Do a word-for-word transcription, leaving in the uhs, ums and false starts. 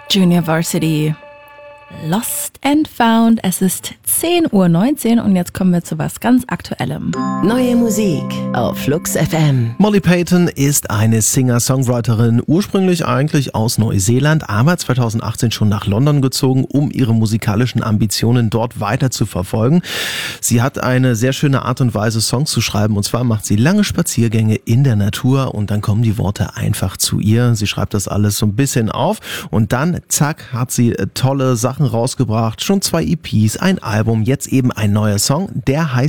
Junior Varsity. Lost and Found. Es ist zehn Uhr neunzehn und jetzt kommen wir zu was ganz Aktuellem. Neue Musik auf Flux F M. Molly Payton ist eine Singer-Songwriterin, ursprünglich eigentlich aus Neuseeland, aber zweitausendachtzehn schon nach London gezogen, um ihre musikalischen Ambitionen dort weiter zu verfolgen. Sie hat eine sehr schöne Art und Weise, Songs zu schreiben, und zwar macht sie lange Spaziergänge in der Natur und dann kommen die Worte einfach zu ihr. Sie schreibt das alles so ein bisschen auf und dann, zack, hat sie tolle Sachen rausgebracht. Schon zwei E Ps, ein Album, jetzt eben ein neuer Song, der heißt